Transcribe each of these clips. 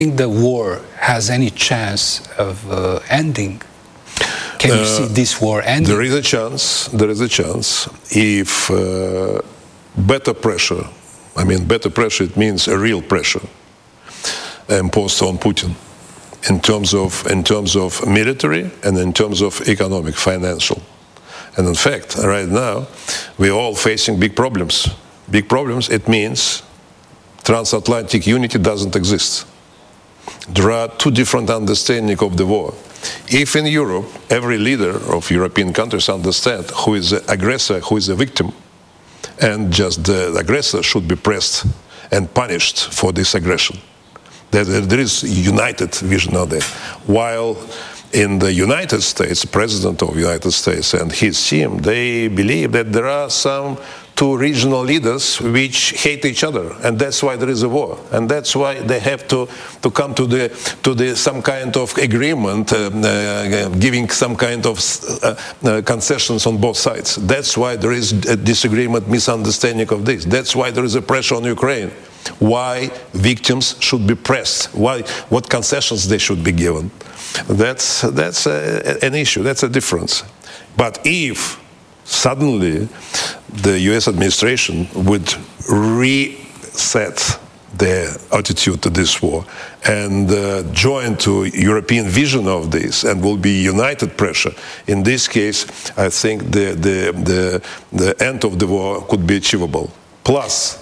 think the war has any chance of ending? Can you see this war ending? There is a chance. There is a chance if better pressure. I mean, better pressure. It means a real pressure imposed on Putin in terms of military and in terms of economic, financial. And in fact, right now, we're all facing big problems. Big problems. It means transatlantic unity doesn't exist. There are two different understandings of the war. If in Europe, every leader of European countries understands who is the aggressor, who is the victim, and just the aggressor should be pressed and punished for this aggression. There is a united vision of that. While in the United States, the President of the United States and his team, they believe that there are some two regional leaders which hate each other, and that's why there is a war, and that's why they have to come to some kind of agreement, giving some kind of concessions on both sides. That's why there is a disagreement, misunderstanding of this. That's why there is a pressure on Ukraine. Why victims should be pressed? What concessions they should be given? That's an issue. That's a difference. But if suddenly the U.S. administration would reset their attitude to this war and join to European vision of this and will be united pressure, in this case, I think the end of the war could be achievable. Plus,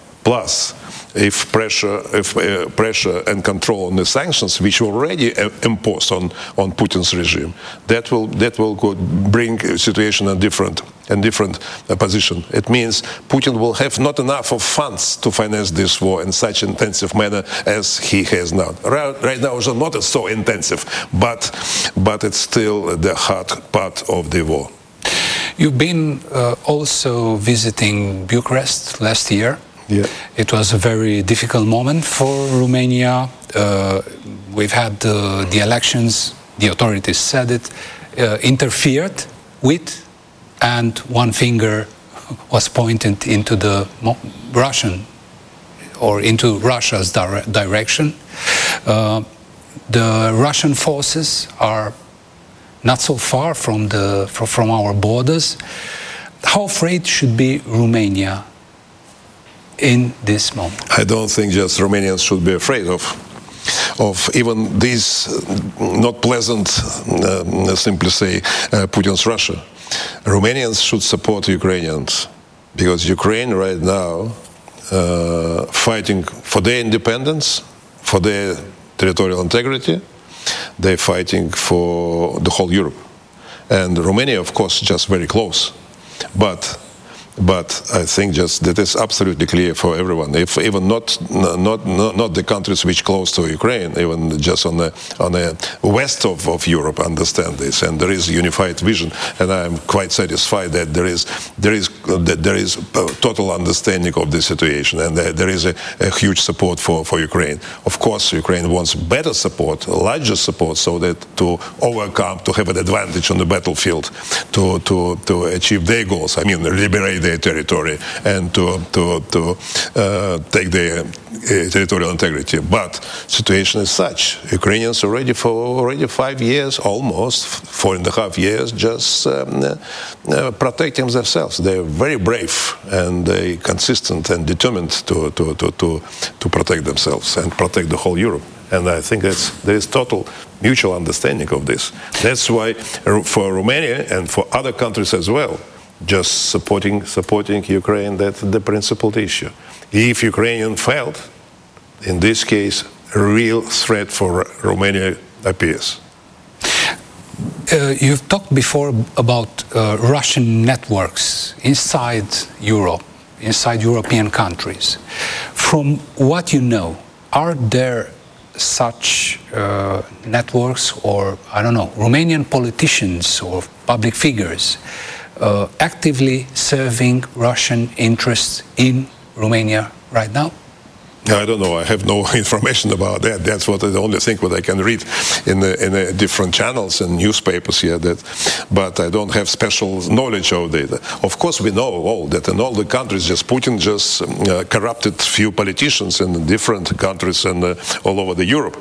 if pressure and control on the sanctions, which were already imposed on Putin's regime, that will bring a situation in different position. It means Putin will have not enough of funds to finance this war in such intensive manner as he has now. Right now, it's not so intensive, but it's still the hard part of the war. You've been also visiting Bucharest last year. Yeah. It was a very difficult moment for Romania. We've had the elections, the authorities said it, interfered with, and one finger was pointed into the Russian, or into Russia's direction. The Russian forces are not so far from our borders. How afraid should be Romania in this moment? I don't think just Romanians should be afraid of even this not pleasant, simply say, Putin's Russia. Romanians should support Ukrainians, because Ukraine right now fighting for their independence, for their territorial integrity, they're fighting for the whole Europe. And Romania, of course, just very close. But I think just that is absolutely clear for everyone. If even not the countries which close to Ukraine, even just on the west of Europe understand this, and there is a unified vision. And I am quite satisfied that there is a total understanding of the situation, and there is a huge support for Ukraine. Of course, Ukraine wants better support, larger support, so that to overcome, to have an advantage on the battlefield, to achieve their goals. I mean, liberate their territory and to take their territorial integrity. But situation is such: Ukrainians already 5 years, almost 4.5 years, just protecting themselves. They're very brave and they consistent and determined to protect themselves and protect the whole Europe. And I think there is total mutual understanding of this. That's why for Romania and for other countries as well, just supporting Ukraine, that's the principal issue. If Ukraine failed, in this case, a real threat for Romania appears. You've talked before about Russian networks inside Europe, inside European countries. From what you know, are there such networks, or, I don't know, Romanian politicians or public figures actively serving Russian interests in Romania right now? I don't know. I have no information about that. That's what the only thing what I can read in different channels and newspapers here. But I don't have special knowledge of that. Of course, we know all that in all the countries, just Putin just corrupted few politicians in different countries and all over the Europe.